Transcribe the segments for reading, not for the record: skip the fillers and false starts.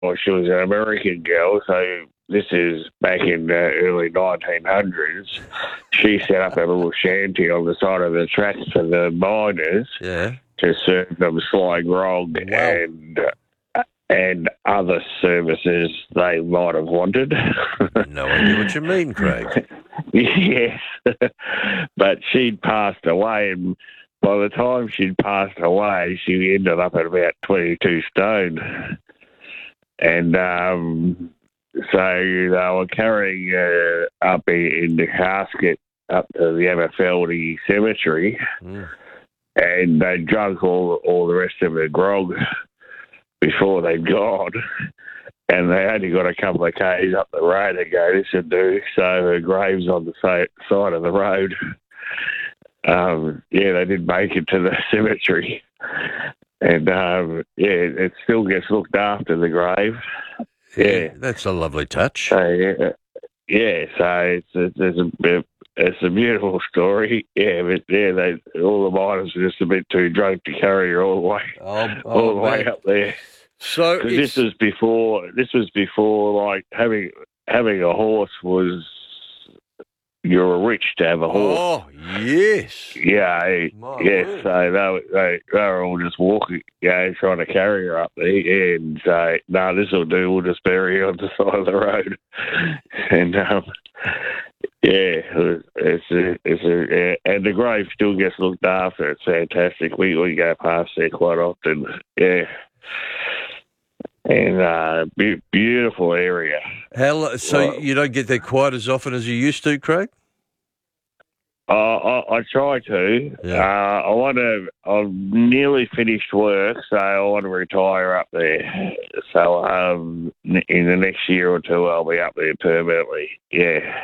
well, she was an American girl, so this is back in the early 1900s. She set up a little shanty on the side of the tracks for the miners Yeah. to serve them sly grog Wow. and other services they might have wanted. No idea what you mean, Craig. Yes, but she'd passed away, and by the time she'd passed away, she ended up at about 22 stone. And so they were carrying her up in the casket up to the Aberfeldy Cemetery, and they drunk all the rest of her grog before they'd gone. And they only got a couple of k's up the road to go, this would do. So her grave's on the side of the road. They did make it to the cemetery. And, it still gets looked after, the grave. Yeah. That's a lovely touch. So, so it's a beautiful story. Yeah, but all the miners were just a bit too drunk to carry her all the way, all the way up there. So Because this was before like having a horse was, you were rich to have a horse. Oh, yes. Yeah, yes. word. So they were all just walking, trying to carry her up there, and say, "No, this will do. We'll just bury her on the side of the road." And and the grave still gets looked after. It's fantastic. We go past there quite often. Yeah. And beautiful area. So you don't get there quite as often as you used to, Craig? I try to. Yeah. I've nearly finished work, so I want to retire up there. So in the next year or two, I'll be up there permanently. Yeah.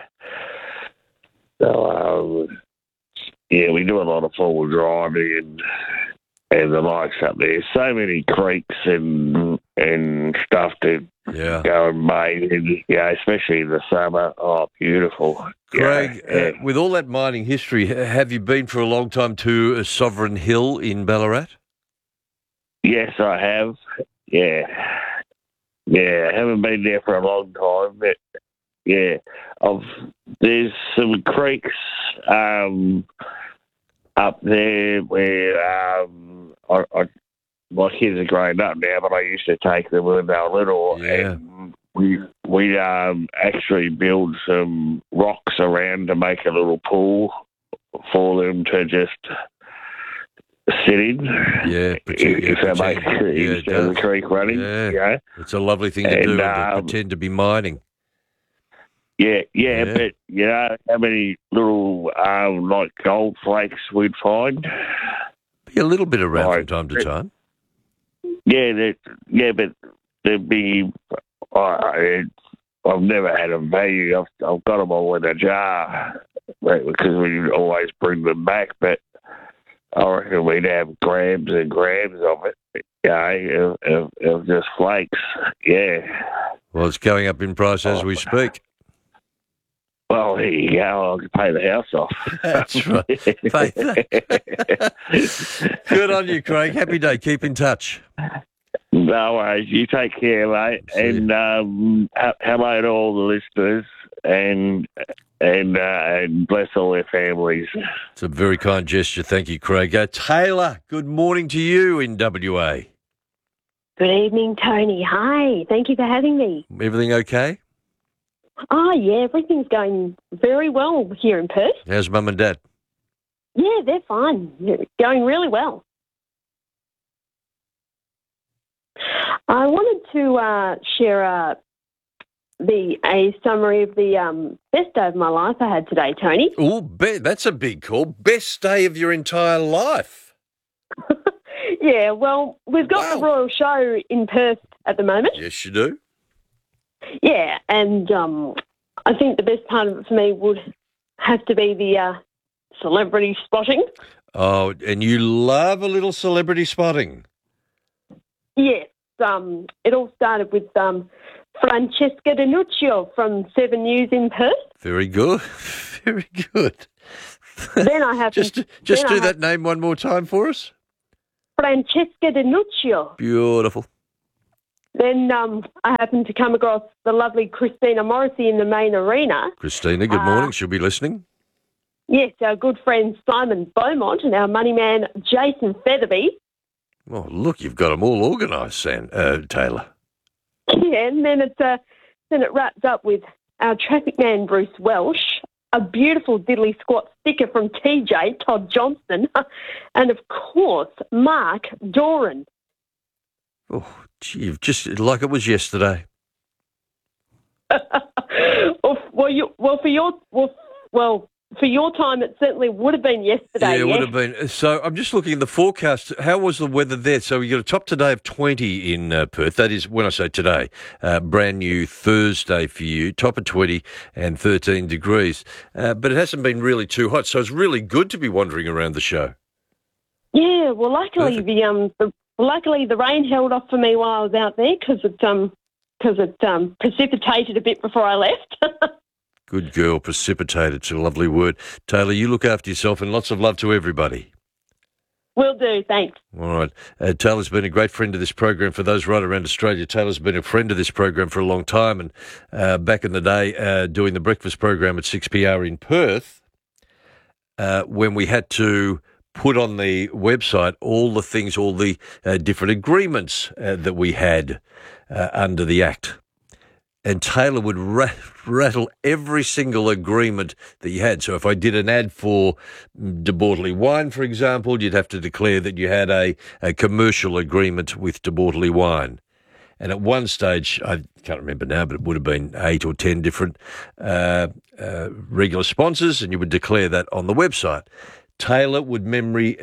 So we do a lot of forward driving and the likes up there. So many creeks and stuff to go and bathe in, especially in the summer. Oh, beautiful. Craig, with all that mining history, have you been for a long time to Sovereign Hill in Ballarat? Yes, I have. Yeah. Yeah, I haven't been there for a long time, but yeah. There's some creeks up there where my kids are growing up now, but I used to take them when they were little, and we actually build some rocks around to make a little pool for them to just sit in. Yeah, if they make the creek running. Yeah. It's a lovely thing to do, to pretend to be mining. Yeah, but you know how many little like gold flakes we'd find? Be a little bit around from time to time. But there'd be. I've never had a value. I've got them all in a jar because we always bring them back. But I reckon we'd have grams and grams of it. Of just flakes. Yeah. Well, it's going up in price as we speak. Well, there you go. I can pay the house off. That's right. Pay that. Good on you, Craig. Happy day. Keep in touch. No worries. You take care, mate. And hello to all the listeners, and bless all their families. It's a very kind gesture. Thank you, Craig. Taylor, good morning to you in WA. Good evening, Tony. Hi. Thank you for having me. Everything okay? Oh, yeah. Everything's going very well here in Perth. How's Mum and Dad? Yeah, they're fine. They're going really well. I wanted to share a summary of the best day of my life I had today, Tony. Oh, that's a big call. Best day of your entire life. Yeah, well, we've got the Royal Show in Perth at the moment. Yes, you do. Yeah, and I think the best part of it for me would have to be the celebrity spotting. Oh, and you love a little celebrity spotting. Yes. It all started with Francesca Danuccio from 7 News in Perth. Very good. Very good. Then I have just do that name one more time for us. Francesca Danuccio. Beautiful. Then I happened to come across the lovely Christina Morrissey in the main arena. Christina, good morning. She'll be listening. Yes, our good friend Simon Beaumont and our money man Jason Featherby. Oh, look, you've got them all organised, Taylor. Yeah, and then it wraps up with our traffic man Bruce Welsh, a beautiful diddly squat sticker from TJ, Todd Johnston, and of course Mark Doran. Oh, gee, you've just like it was yesterday. For your time, it certainly would have been yesterday. Yeah, it would have been. So I'm just looking at the forecast. How was the weather there? So we got a top today of 20 in Perth. That is, when I say today, brand new Thursday for you. Top of 20 and 13 degrees. But it hasn't been really too hot, so it's really good to be wandering around the show. Yeah, well, luckily the rain held off for me while I was out there because it precipitated a bit before I left. Good girl, precipitated. It's a lovely word. Taylor, you look after yourself and lots of love to everybody. Will do, thanks. All right. Taylor's been a great friend of this program for those right around Australia. Taylor's been a friend of this program for a long time, and back in the day doing the breakfast program at 6PR in Perth, when we had to put on the website all the different agreements that we had under the Act. And Taylor would rattle every single agreement that you had. So if I did an ad for De Bortoli Wine, for example, you'd have to declare that you had a commercial agreement with De Bortoli Wine. And at one stage, I can't remember now, but it would have been 8 or 10 different regular sponsors, and you would declare that on the website. Taylor would be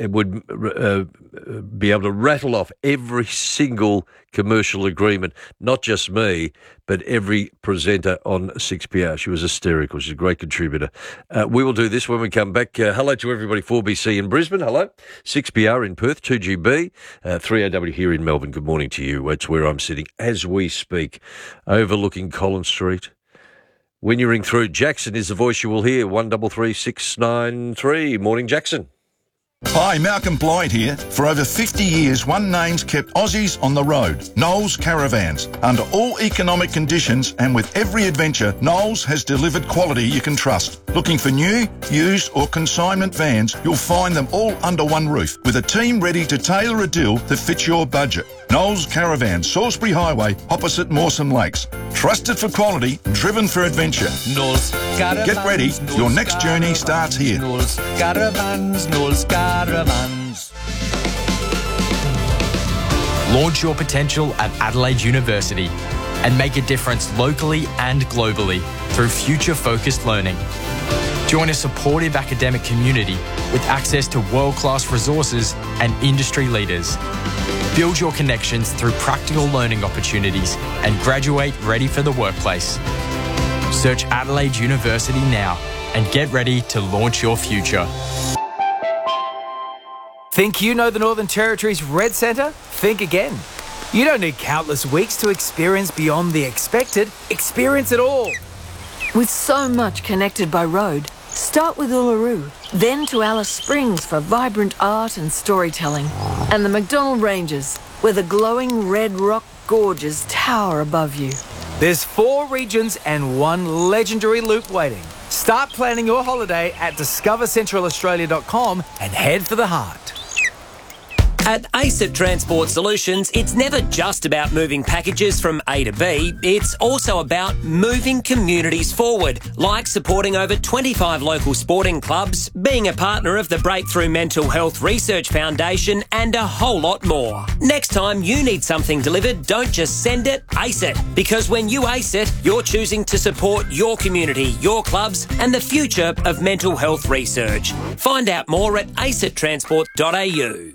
able to rattle off every single commercial agreement, not just me, but every presenter on 6PR. She was hysterical. She's a great contributor. We will do this when we come back. Hello to everybody, 4BC in Brisbane. Hello. 6PR in Perth, 2GB, 3AW here in Melbourne. Good morning to you. It's where I'm sitting as we speak, overlooking Collins Street. When you ring through, Jackson is the voice you will hear, 133693. Morning, Jackson. Hi, Malcolm Blythe here. For over 50 years, One Name's kept Aussies on the road. Knowles Caravans. Under all economic conditions and with every adventure, Knowles has delivered quality you can trust. Looking for new, used or consignment vans, you'll find them all under one roof with a team ready to tailor a deal that fits your budget. Knowles Caravans, Salisbury Highway, opposite Mawson Lakes. Trusted for quality, driven for adventure. Knowles Caravans. Get ready, your next journey starts here. Knowles Caravans, Knowles Caravans. Launch your potential at Adelaide University and make a difference locally and globally through future-focused learning. Join a supportive academic community with access to world-class resources and industry leaders. Build your connections through practical learning opportunities and graduate ready for the workplace. Search Adelaide University now and get ready to launch your future. Think you know the Northern Territory's Red Centre? Think again. You don't need countless weeks to experience beyond the expected. Experience it all. With so much connected by road, start with Uluru, then to Alice Springs for vibrant art and storytelling, and the McDonnell Ranges, where the glowing red rock gorges tower above you. There's 4 regions and 1 legendary loop waiting. Start planning your holiday at discovercentralaustralia.com and head for the heart. At ACET Transport Solutions, it's never just about moving packages from A to B. It's also about moving communities forward, like supporting over 25 local sporting clubs, being a partner of the Breakthrough Mental Health Research Foundation, and a whole lot more. Next time you need something delivered, don't just send it, ACE it. Because when you ACE it, you're choosing to support your community, your clubs, and the future of mental health research. Find out more at acetransport.au.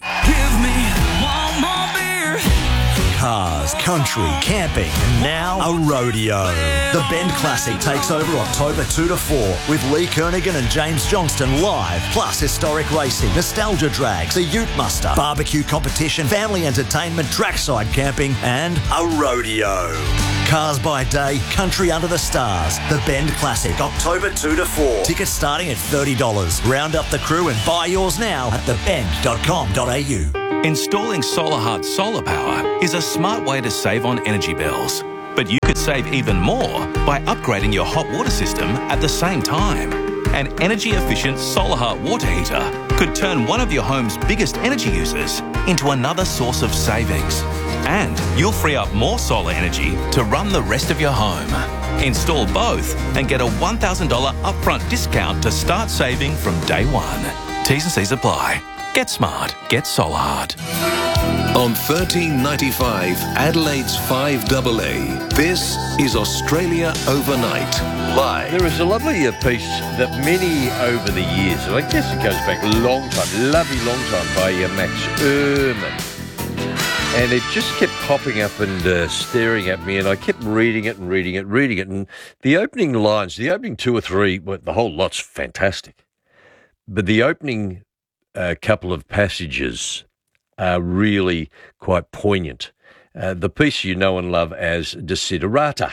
Cars, country, camping, and now a rodeo. The Bend Classic takes over October 2 to 4 with Lee Kernaghan and James Johnston live, plus historic racing, nostalgia drags, a ute muster, barbecue competition, family entertainment, trackside camping, and a rodeo. Cars by day, country under the stars. The Bend Classic, October 2 to 4. Tickets starting at $30. Round up the crew and buy yours now at thebend.com.au. Installing SolarHut solar power is a smart way to save on energy bills. But you could save even more by upgrading your hot water system at the same time. An energy-efficient SolarHut water heater could turn one of your home's biggest energy users into another source of savings. And you'll free up more solar energy to run the rest of your home. Install both and get a $1,000 upfront discount to start saving from day one. T's and C's apply. Get smart. Get SolarHut. On 1395 Adelaide's 5AA, this is Australia Overnight, live. There is a lovely piece that many over the years, and I guess it goes back a long time, lovely long time, by Max Ehrmann. And it just kept popping up and staring at me, and I kept reading it. And the opening lines, the opening two or three, well, the whole lot's fantastic. But the opening couple of passages are really quite poignant. The piece you know and love as Desiderata.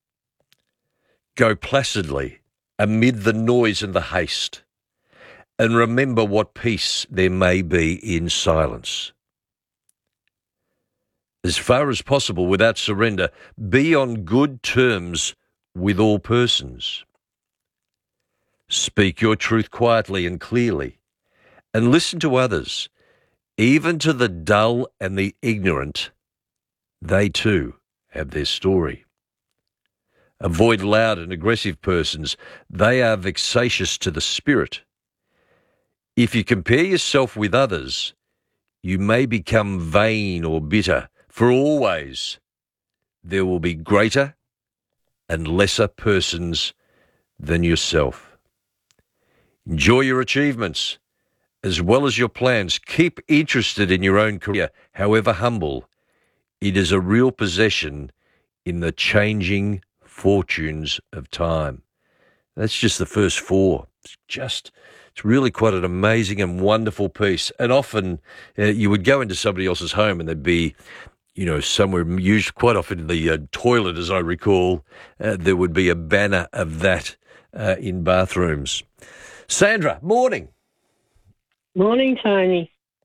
Go placidly amid the noise and the haste, and remember what peace there may be in silence. As far as possible, without surrender, be on good terms with all persons. Speak your truth quietly and clearly, and listen to others, even to the dull and the ignorant. They too have their story. Avoid loud and aggressive persons. They are vexatious to the spirit. If you compare yourself with others, you may become vain or bitter, for always there will be greater and lesser persons than yourself. Enjoy your achievements as well as your plans. Keep interested in your own career, however humble. It is a real possession in the changing fortunes of time. That's just the first four. It's really quite an amazing and wonderful piece. And often you would go into somebody else's home and there'd be, somewhere, used quite often in the toilet, as I recall, there would be a banner of that in bathrooms. Sandra, morning. Morning, Tony.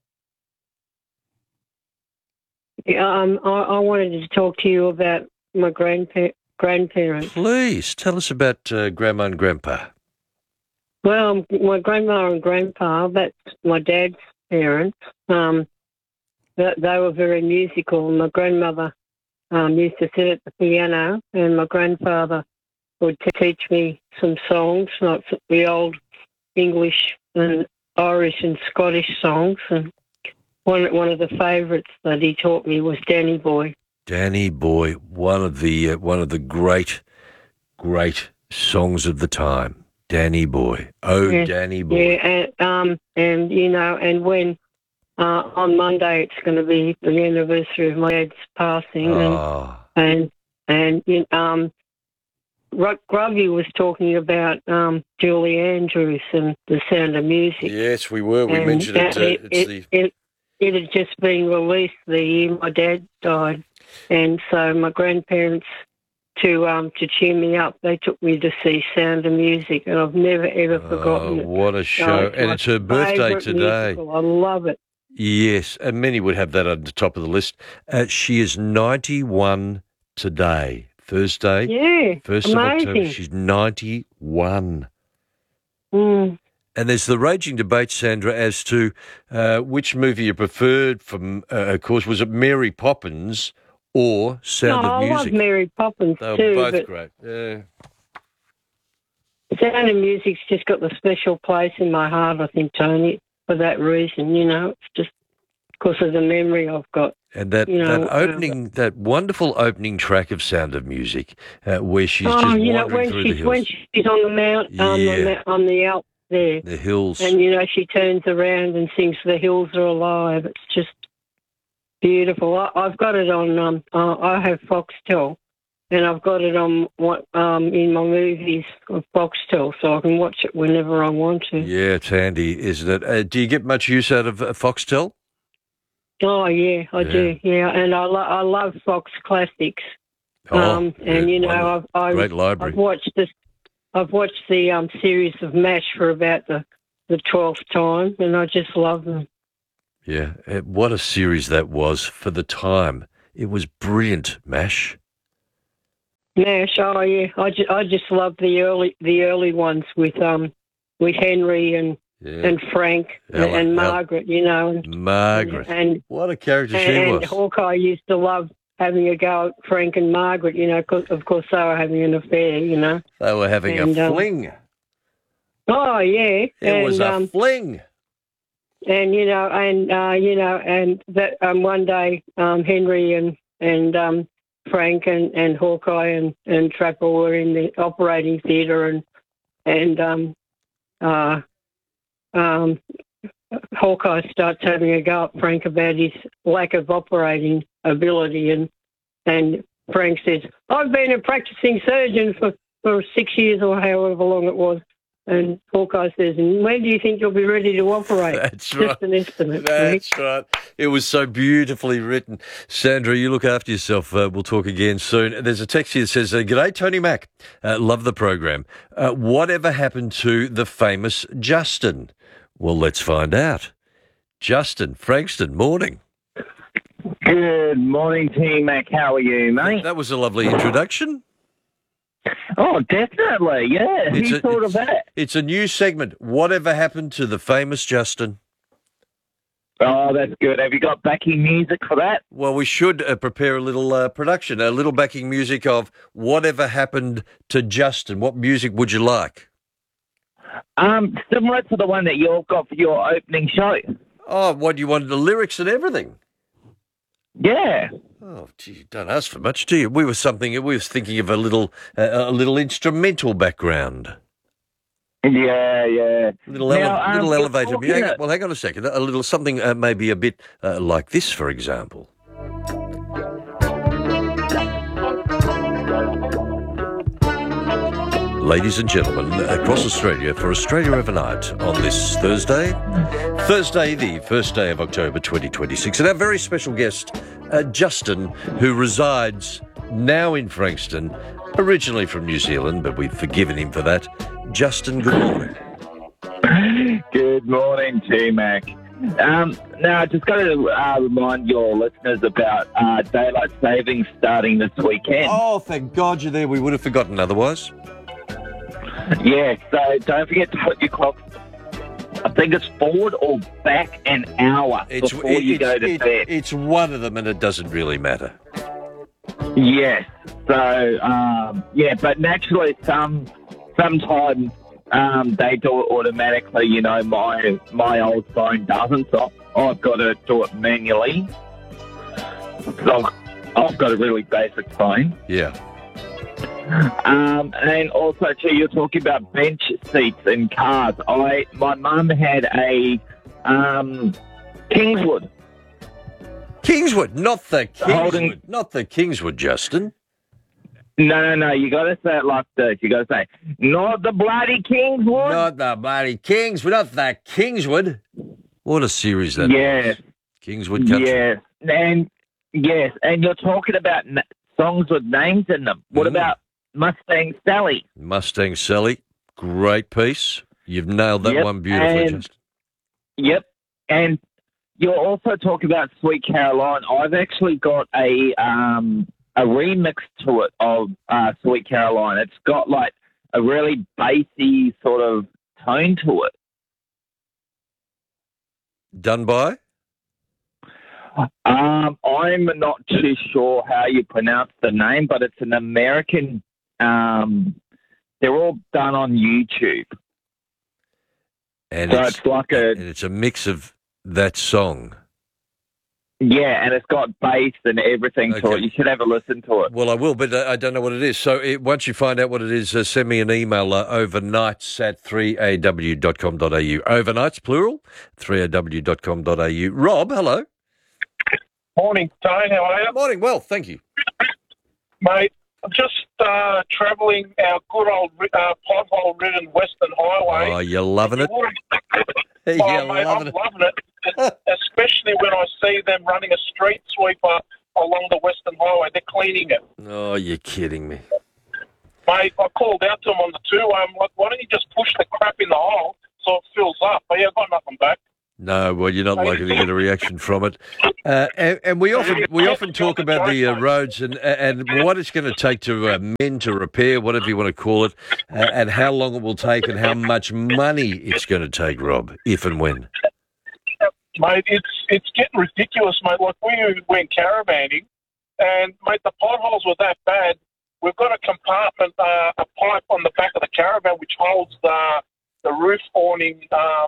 I wanted to talk to you about my grandparents. Please, tell us about Grandma and Grandpa. Well, my grandma and grandpa, that's my dad's parents, they were very musical. My grandmother used to sit at the piano, and my grandfather would teach me some songs, like the old English and Irish and Scottish songs. And one of the favourites that he taught me was Danny Boy. Danny Boy, one of the great songs of the time. Danny Boy, Danny Boy. Yeah, and when on Monday it's going to be the anniversary of my dad's passing, and Gruggy was talking about Julie Andrews and The Sound of Music. Yes, we were. We mentioned it. It had just been released the year my dad died, and so my grandparents, to cheer me up, they took me to see Sound of Music, and I've never ever forgotten it. What a show! And it's her birthday today. Musical. I love it. Yes, and many would have that at the top of the list. She is 91 today, Thursday. Yeah, 1st of October. She's 91. Mm. And there's the raging debate, Sandra, as to which movie you preferred from, of course, was it Mary Poppins or Sound of Music? I love Mary Poppins they were too. Both great. Yeah. Sound of Music's just got the special place in my heart, I think, Tony, for that reason. It's just because of the memory I've got. And that wonderful opening track of Sound of Music, where she's just wandering through the hills. When she's on the mount, on the Alps there. The hills. And, she turns around and sings The Hills Are Alive. It's just beautiful. I've got it on, I have Foxtel, and I've got it on in my movies of Foxtel, so I can watch it whenever I want to. Yeah, it's handy, isn't it? Do you get much use out of Foxtel? Oh, yeah, I do, yeah. And I love Fox Classics. And, great library. I've watched the series of MASH for about the 12th time, and I just love them. Yeah, what a series that was for the time. It was brilliant, MASH. MASH, oh yeah, I just love the early ones with Henry and Frank and Margaret, you know. Margaret, and what a character she was. And Hawkeye used to love having a go at Frank and Margaret, you know. Of course, they were having an affair, you know. They were having a fling. Oh yeah, it was a fling. And and that one day Henry and Frank and Hawkeye and Trapper were in the operating theatre and Hawkeye starts having a go at Frank about his lack of operating ability and Frank says, "I've been a practicing surgeon for 6 years or however long it was." And Hawkeye says, "And when do you think you'll be ready to operate?" That's right. Just an estimate. That's right. It was so beautifully written. Sandra, you look after yourself. We'll talk again soon. There's a text here that says, "G'day, Tony Mac. Love the program. Whatever happened to the famous Justin?" Well, let's find out. Justin, Frankston, morning. Good morning, T-Mac. How are you, mate? That was a lovely introduction. Oh, definitely, yeah. Who thought of that? It's a new segment. Whatever happened to the famous Justin? Oh, that's good. Have you got backing music for that? Well, we should prepare a little production, a little backing music of whatever happened to Justin. What music would you like? Similar to the one that you've got for your opening show. Oh, what, do you want the lyrics and everything? Yeah. Oh, gee, you don't ask for much, do you? We were thinking of a little instrumental background. Yeah. Little elevator. Hang on a second. A little something, maybe a bit like this, for example. Ladies and gentlemen, across Australia for Australia Overnight on this Thursday, the first day of October 2026. And our very special guest, Justin, who resides now in Frankston, originally from New Zealand, but we've forgiven him for that. Justin, good morning. Good morning, T-Mac. Now, I just got to remind your listeners about daylight savings starting this weekend. Oh, thank God you're there. We would have forgotten otherwise. Yeah, so don't forget to put your clock, I think it's forward or back an hour before you go to bed. It's one of them and it doesn't really matter. Yes. So, but naturally sometimes they do it automatically. You know, my old phone doesn't, so I've got to do it manually. So I've got a really basic phone. Yeah. And also, too, you're talking about bench seats in cars. My mum had a Kingswood. Kingswood, not the Kingswood, not the Kingswood, Justin. No. You got to say it like this. You got to say, not the bloody Kingswood. Not the bloody Kingswood, not the Kingswood. What a series that was. Kingswood Country. Yes, and you're talking about songs with names in them. What about Mustang Sally? Mustang Sally, great piece. You've nailed that one beautifully, Justin. Yep, and you're also talking about Sweet Caroline. I've actually got a remix to it of Sweet Caroline. It's got like a really bassy sort of tone to it. Done by? I'm not too sure how you pronounce the name, but it's an American. They're all done on YouTube. And so it's like it's a mix of that song. Yeah, and it's got bass and everything to it. You should have a listen to it. Well, I will, but I don't know what it is. So once you find out what it is, send me an email, overnights@3aw.com.au. Overnights, plural, 3aw.com.au. Rob, hello. Morning, Tone. How are you? Morning. Well, thank you. Mate, I'm just travelling our good old pothole-ridden Western Highway. Oh, you're loving it? I'm loving it, especially when I see them running a street sweeper along the Western Highway. They're cleaning it. Oh, you're kidding me. Mate, I called out to them on the two-way. I'm like, why don't you just push the crap in the hole so it fills up? But yeah, I've got nothing back. No, well, you're not likely to get a reaction from it. And we often talk about the roads and what it's going to take to mend, to repair, whatever you want to call it, and how long it will take and how much money it's going to take, Rob, if and when. Mate, it's getting ridiculous, mate. Like, we went caravanning, and, mate, the potholes were that bad. We've got a compartment, a pipe on the back of the caravan which holds the roof awning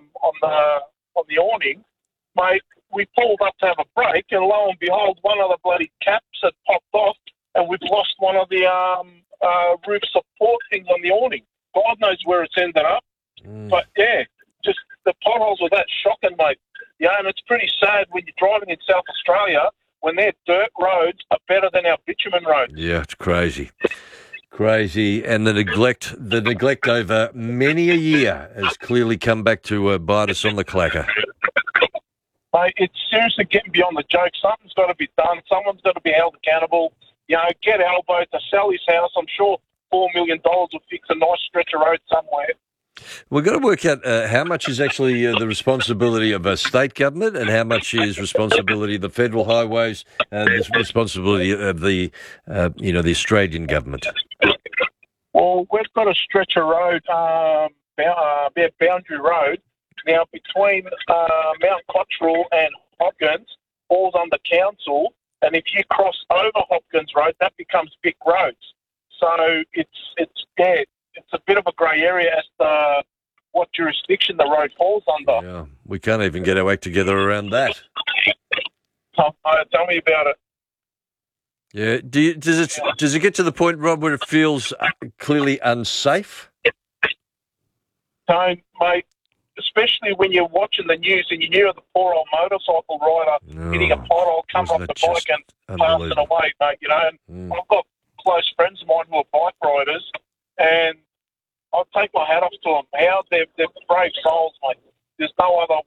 on the awning. Mate, we pulled up to have a break, and lo and behold, one of the bloody caps had popped off, and we've lost one of the roof support things on the awning. God knows where it's ended up. But, yeah, just the potholes were that shocking, mate. Yeah, and it's pretty sad when you're driving in South Australia when their dirt roads are better than our bitumen roads. Yeah, it's crazy. Crazy. And the neglect over many a year has clearly come back to bite us on the clacker. Mate, it's seriously getting beyond the joke. Something's got to be done. Someone's got to be held accountable. You know, get Albo to sell his house. I'm sure $4 million will fix a nice stretch of road somewhere. We've got to work out how much is actually the responsibility of a state government and how much is responsibility of the federal highways and the responsibility of the Australian government. Well, we've got a stretch of road, Boundary Road, now between Mount Cottrell and Hopkins, falls under council, and if you cross over Hopkins Road, that becomes Vic Roads. So it's a bit of a grey area as to what jurisdiction the road falls under. Yeah, we can't even get our act together around that. Tell me about it. Yeah, does it get to the point, Rob, where it feels clearly unsafe? Don't, mate. Especially when you're watching the news and you hear the poor old motorcycle rider hitting a pothole, coming off the bike and passing away, mate. You know, and I've got close friends of mine who are bike riders, and I'll take my hat off to them. How they're brave souls, mate. There's no other.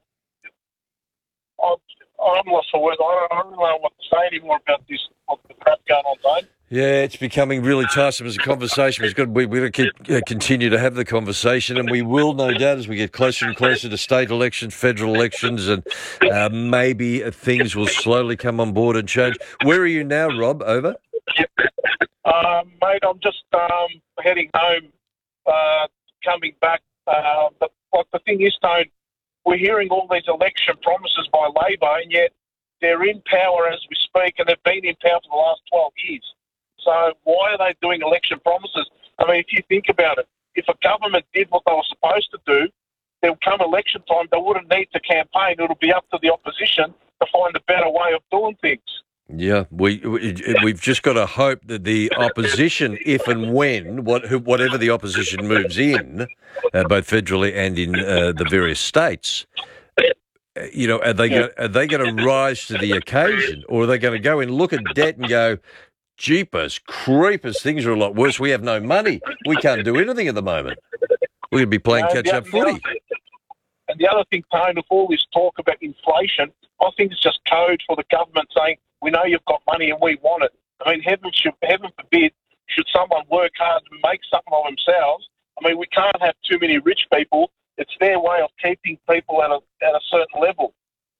I'm lost for words. I don't really know what to say anymore about this. What the crap going on, Dave. Yeah, it's becoming really tiresome as a conversation. We've got to continue to have the conversation, and we will, no doubt, as we get closer and closer to state elections, federal elections, and maybe things will slowly come on board and change. Where are you now, Rob? Over? Mate, I'm just heading home, coming back. But the thing is, Tone, we're hearing all these election promises by Labor, and yet they're in power as we speak, and they've been in power for the last 12 years. So why are they doing election promises? I mean, if you think about it, if a government did what they were supposed to do, there would come election time, they wouldn't need to campaign. It'll be up to the opposition to find a better way of doing things. Yeah, we've just got to hope that the opposition, if and when, whatever the opposition moves in, both federally and in the various states, you know, are they going to rise to the occasion, or are they going to go and look at debt and go, jeepers, creepers, things are a lot worse. We have no money. We can't do anything at the moment. We're going to be playing catch-up footy. And the other thing, Tone, with all this talk about inflation, I think it's just code for the government saying, we know you've got money and we want it. I mean, heaven forbid, should someone work hard and make something of themselves. I mean, we can't have too many rich people. It's their way of keeping people at a certain level.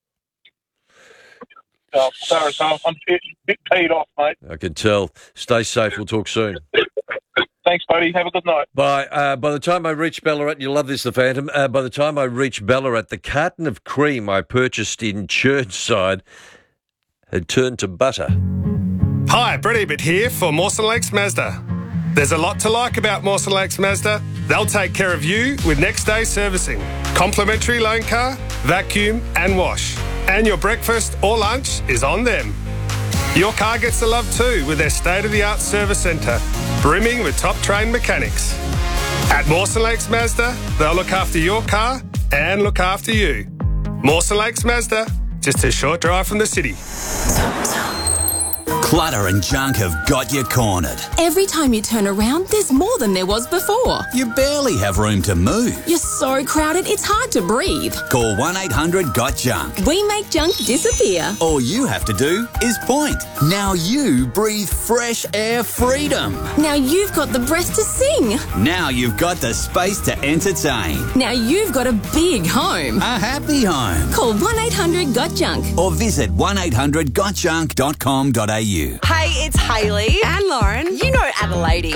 Sorry, I'm a bit peed off, mate. I can tell. Stay safe. We'll talk soon. Thanks, buddy. Have a good night. Bye. By the time I reach Ballarat, you'll love this, the Phantom. By the time I reach Ballarat, the carton of cream I purchased in Churnside had turned to butter. Hi, Brett Ebert here for Mawson Lakes Mazda. There's a lot to like about Mawson Lakes Mazda. They'll take care of you with next day servicing, complimentary loan car, vacuum and wash. And your breakfast or lunch is on them. Your car gets the love too with their state-of-the-art service centre, brimming with top-trained mechanics. At Mawson Lakes Mazda, they'll look after your car and look after you. Mawson Lakes Mazda, just a short drive from the city. Clutter and junk have got you cornered. Every time you turn around, there's more than there was before. You barely have room to move. You're so crowded, it's hard to breathe. Call 1-800-GOT-JUNK. We make junk disappear. All you have to do is point. Now you breathe fresh air freedom. Now you've got the breath to sing. Now you've got the space to entertain. Now you've got a big home. A happy home. Call 1-800-GOT-JUNK. Or visit 1800gotjunk.com.au. Hey, it's Hayley and Lauren. You know Adelaide.